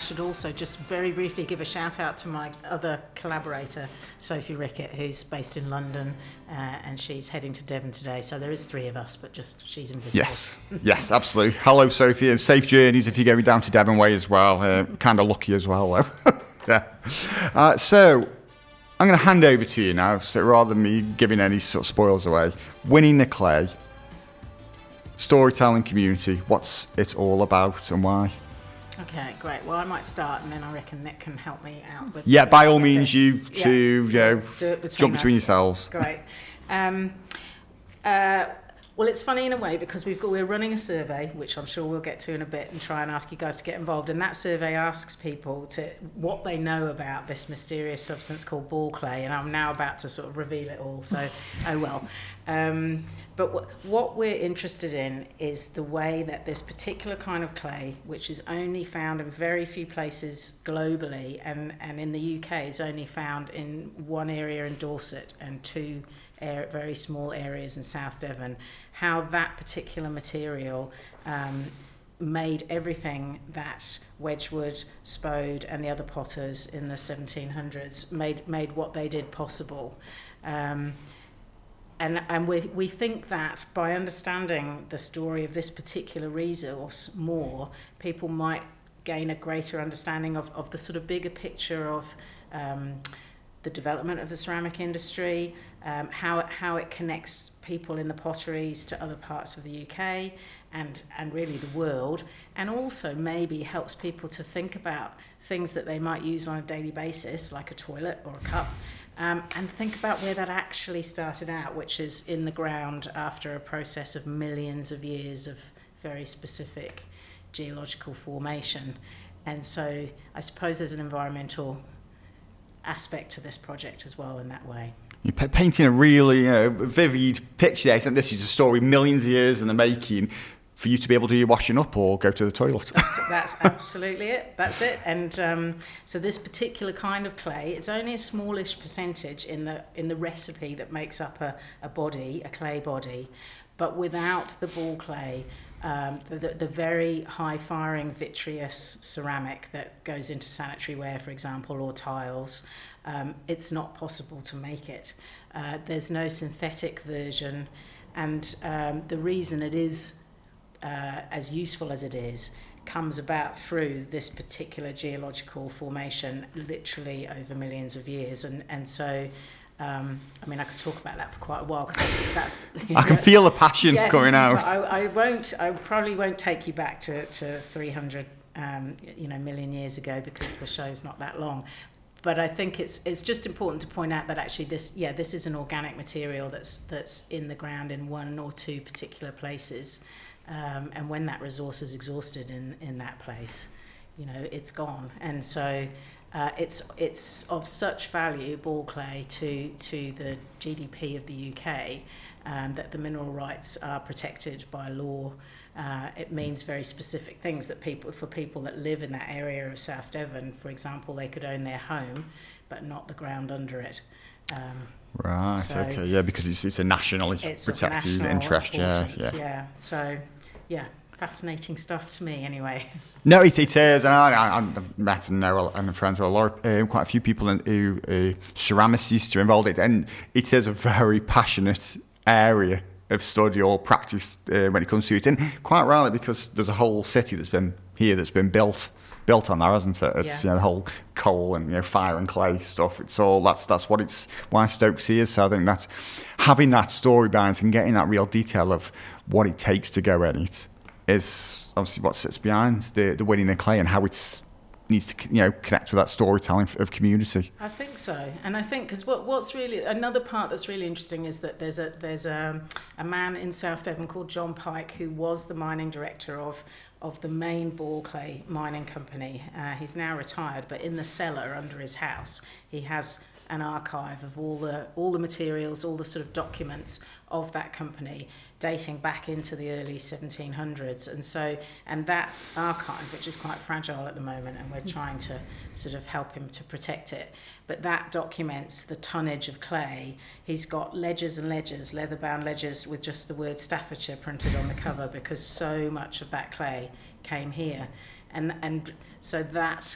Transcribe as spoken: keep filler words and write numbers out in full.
should also just very briefly give a shout out to my other collaborator, Sophie Rickett, who's based in London, uh, and she's heading to Devon today. So there is three of us, but just she's invisible. Yes, yes, absolutely. Hello, Sophie. Safe journeys if you're going down to Devon Way as well. Uh, kind of lucky as well, though. yeah. Uh, so I'm going to hand over to you now, so rather than me giving any sort of spoils away. Winning the Clay, storytelling community, what's it all about and why? Okay, great. Well, I might start, and then I reckon Nick can help me out with. Yeah, with by all this. means, you Yeah. two, you know, between jump between us. yourselves. Great. Um, uh, well, it's funny in a way because we've got we're running a survey, which I'm sure we'll get to in a bit, and try and ask you guys to get involved. And that survey asks people to what they know about this mysterious substance called ball clay. And I'm now about to sort of reveal it all. So, oh well. Um, but w- what we're interested in is the way that this particular kind of clay, which is only found in very few places globally, and, and in the U K is only found in one area in Dorset and two air, very small areas in South Devon, how that particular material um, made everything that Wedgwood, Spode and the other potters in the seventeen hundreds made, made what they did possible. Um, And, and we, we think that by understanding the story of this particular resource more, people might gain a greater understanding of, of the sort of bigger picture of um, the development of the ceramic industry, um, how, it, how it connects people in the potteries to other parts of the U K and, and really the world, and also maybe helps people to think about things that they might use on a daily basis, like a toilet or a cup, Um, and think about where that actually started out, which is in the ground after a process of millions of years of very specific geological formation. And so I suppose there's an environmental aspect to this project as well in that way. You're p- painting a really uh, vivid picture there. This is a story millions of years in the making for you to be able to do your washing up or go to the toilet. That's, that's absolutely it. That's it. And um, so this particular kind of clay, it's only a smallish percentage in the in the recipe that makes up a, a body, a clay body. But without the ball clay, um, the, the, the very high-firing vitreous ceramic that goes into sanitary ware, for example, or tiles, um, it's not possible to make it. Uh, there's no synthetic version. And um, the reason it is Uh, as useful as it is, comes about through this particular geological formation, literally over millions of years, and and so um, I mean I could talk about that for quite a while because that's I know, can feel the passion yes, coming out. I, I won't. I probably won't take you back to to three hundred um, you know million years ago because the show's not that long. But I think it's it's just important to point out that actually this yeah this is an organic material that's that's in the ground in one or two particular places. Um, and when that resource is exhausted in, in that place, you know, it's gone. And so uh, it's it's of such value, ball clay, to to the G D P of the U K um, that the mineral rights are protected by law. Uh, it means very specific things that people, for people that live in that area of South Devon, for example, they could own their home, but not the ground under it. Um, right. So okay. Yeah, because it's it's a nationally it's protected national interest. Yeah. Yeah. Yeah. So. Yeah, fascinating stuff to me anyway. No, it, it is, and I, I, I've met and know and friends with a lot, uh, quite a few people who uh, ceramicists are involved in it, and it is a very passionate area of study or practice uh, when it comes to it, and quite rightly because there's a whole city that's been here that's been built built on that, hasn't it? It's yeah. you know, the whole coal and you know fire and clay stuff. It's all that's that's what it's why Stokesay is. So I think that having that story balance and getting that real detail of what it takes to go in it is obviously what sits behind the the winning the clay and how it's needs to you know connect with that storytelling of community. I think so, and I think because what what's really another part that's really interesting is that there's a there's a a man in South Devon called John Pike who was the mining director of of the main ball clay mining company. Uh, he's now retired, but in the cellar under his house he has an archive of all the all the materials, all the sort of documents of that company dating back into the early seventeen hundreds. And so, and that archive, which is quite fragile at the moment, and we're trying to sort of help him to protect it, but that documents the tonnage of clay. He's got ledgers and ledgers, leather-bound ledgers with just the word Staffordshire printed on the cover, because so much of that clay came here. And and so that